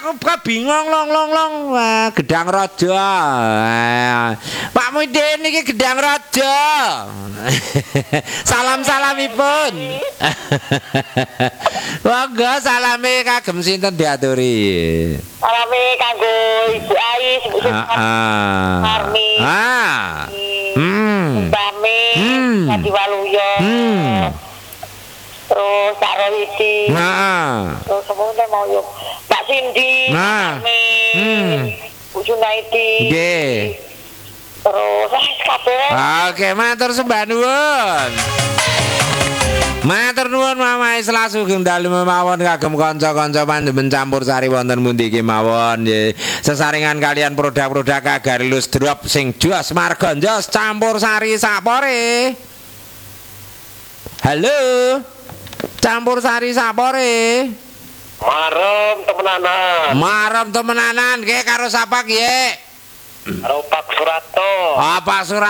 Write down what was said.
aku bingung long. Wah, Gedang Raja. Pak Muhyiddin iki Gedang Raja. Salam-salamipun. Monggo salame kagem sinten diaturi. Salame kanggo Ibu Ais, Ibu Marmi. Mbami, Adi Waluyo. Terus Kak Rohidi. Terus semuanya mau yuk. Mbak Cindy, Bu Junaidi. Nggih. Terus kabeh. Oke, matur sembah nuwun. Matur nuwun Mama Islah sugeng dalu mawon kagem kanca-kanca panjenengan campur sari wonten pundi kemawon nggih. Sesarengan kalian produk-produk Agarilus Drop sing jos marga jos campur sari sapore. Halo. Campur sari sapore. Marem temenanan nggih karo sapa nggih? Karo Pak Surato. Pak Surato.